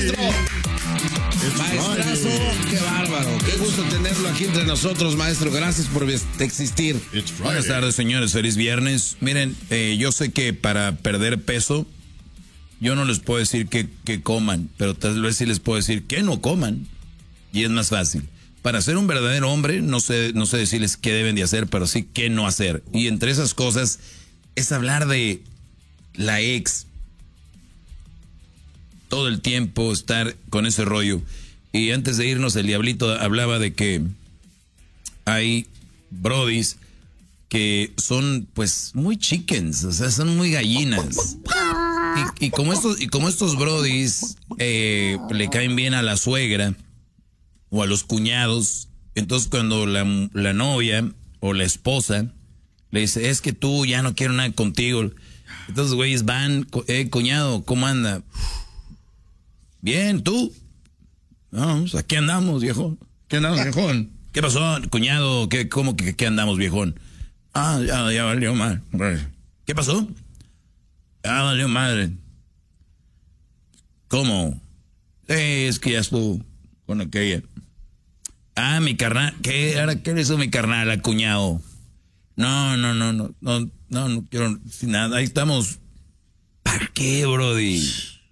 maestro. Maestrazo, qué bárbaro. Qué gusto tenerlo aquí entre nosotros, maestro. Gracias por existir. Buenas tardes, señores. Feliz viernes. Miren, yo sé que para perder peso, yo no les puedo decir que coman, pero tal vez sí les puedo decir que no coman. Y es más fácil. Para ser un verdadero hombre, no sé decirles qué deben de hacer, pero sí qué no hacer. Y entre esas cosas es hablar de la ex. Todo el tiempo estar con ese rollo. Y antes de irnos, el Diablito hablaba de que hay brodis que son pues muy chickens, o sea, son muy gallinas. Y como estos brodis le caen bien a la suegra o a los cuñados, entonces cuando la novia o la esposa le dice, es que tú ya no quiero nada contigo, entonces güeyes van, cuñado, ¿cómo anda? Bien, ¿tú? No, pues aquí andamos, viejón. ¿Qué andamos, viejón? ¿Qué pasó, cuñado? ¿Cómo que andamos, viejón? Ah, ya valió mal. ¿Qué pasó? Ya valió madre. ¿Cómo? Es que ya estuvo con aquella. Ah, mi carnal. ¿Qué? ¿Ahora qué le hizo mi carnal al cuñado? No quiero sin nada. Ahí estamos. ¿Para qué, brody?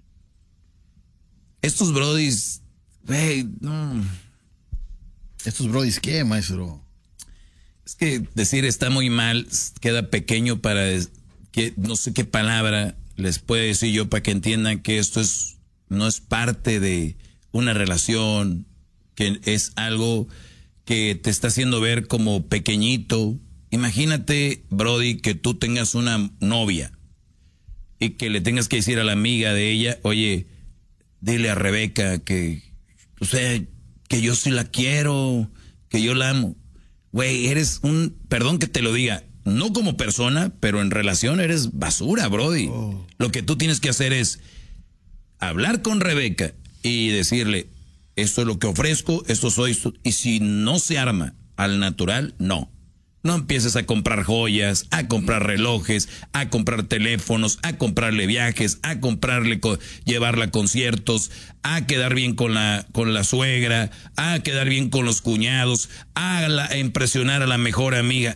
Estos brodis, güey, no. ¿Estos brodis qué, maestro? Es que decir está muy mal, queda pequeño para que no sé qué palabra les puedo decir yo para que entiendan que esto no es parte de una relación, que es algo que te está haciendo ver como pequeñito. Imagínate, brody, que tú tengas una novia y que le tengas que decir a la amiga de ella, oye, dile a Rebeca que, o sea, que yo sí la quiero, que yo la amo. Güey, perdón que te lo diga, no como persona, pero en relación eres basura, brody. Oh. Lo que tú tienes que hacer es hablar con Rebeca y decirle, esto es lo que ofrezco, esto soy, y si no se arma al natural, no. No empieces a comprar joyas, a comprar relojes, a comprar teléfonos, a comprarle viajes, a llevarla a conciertos, a quedar bien con la suegra, a quedar bien con los cuñados, a impresionar a la mejor amiga.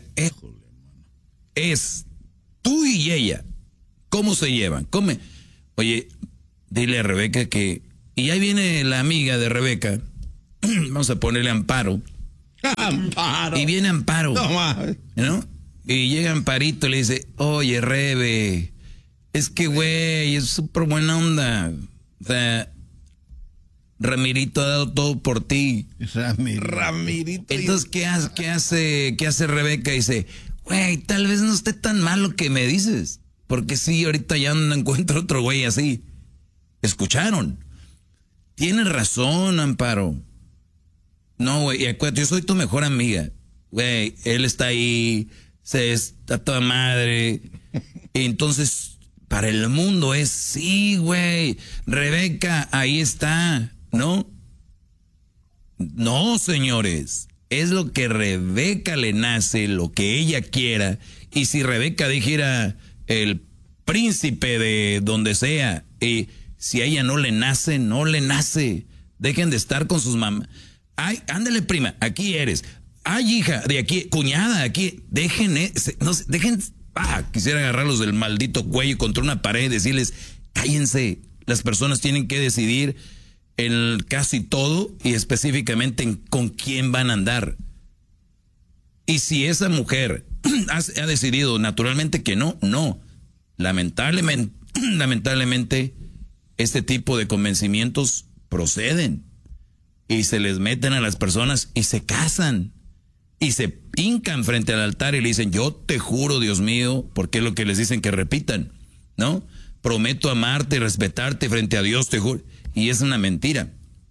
Es tú y ella. ¿Cómo se llevan? Oye, dile a Rebeca que... Y ahí viene la amiga de Rebeca. Vamos a ponerle Amparo. Amparo. Y viene Amparo, ¿no? Y llega Amparito y le dice, oye, Rebe, es que güey, es súper buena onda. O sea, Ramirito ha dado todo por ti. Ramirito. Entonces, ¿qué hace Rebeca? Dice, güey, tal vez no esté tan mal lo que me dices. Porque sí, ahorita ya no encuentro otro güey así. ¿Escucharon? Tienes razón, Amparo. No, güey, y acuérdate, yo soy tu mejor amiga. Güey, él está ahí, está toda madre. Y entonces, para el mundo es, sí, güey, Rebeca, ahí está, ¿no? No, señores, es lo que Rebeca le nace, lo que ella quiera. Y si Rebeca dijera el príncipe de donde sea, y si a ella no le nace, no le nace. Dejen de estar con sus mamás. Ay, ándale, prima, aquí eres. Ay, hija, de aquí, cuñada, aquí. Dejen, quisiera agarrarlos del maldito cuello contra una pared y decirles, cállense. Las personas tienen que decidir en casi todo y específicamente en con quién van a andar. Y si esa mujer ha decidido naturalmente que no. Lamentablemente, este tipo de convencimientos proceden. Y se les meten a las personas y se casan. Y se hincan frente al altar y le dicen, yo te juro, Dios mío, porque es lo que les dicen que repitan, ¿no? Prometo amarte y respetarte frente a Dios, te juro. Y es una mentira.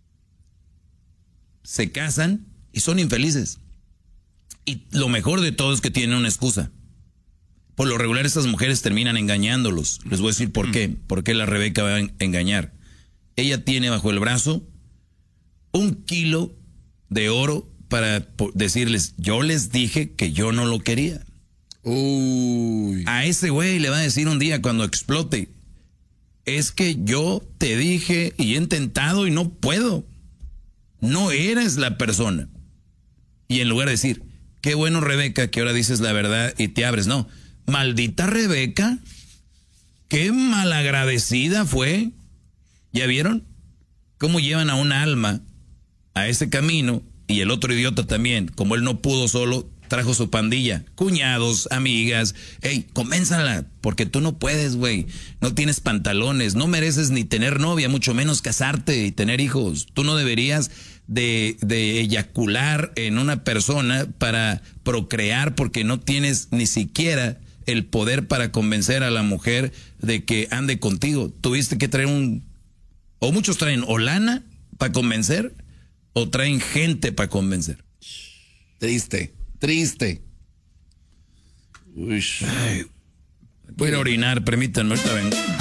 Se casan y son infelices. Y lo mejor de todo es que tienen una excusa. Por lo regular estas mujeres terminan engañándolos. Les voy a decir por qué. ¿Por qué la Rebeca va a engañar? Ella tiene bajo el brazo 1 kilo de oro para decirles, yo les dije que yo no lo quería. Uy. A ese güey le va a decir un día cuando explote, es que yo te dije y he intentado y no puedo. No eres la persona. Y en lugar de decir, qué bueno, Rebeca, que ahora dices la verdad y te abres. No, maldita Rebeca, qué malagradecida fue. ¿Ya vieron cómo llevan a un alma a ese camino? Y el otro idiota también, como él no pudo solo, trajo su pandilla, cuñados, amigas. Ey, convénzala, porque tú no puedes, güey. No tienes pantalones, no mereces ni tener novia, mucho menos casarte y tener hijos. Tú no deberías de eyacular en una persona para procrear, porque no tienes ni siquiera el poder para convencer a la mujer de que ande contigo. Tuviste que traer o muchos traen o lana para convencer, o traen gente para convencer. Triste. Voy a ir a orinar, permítanme, ahorita vengo.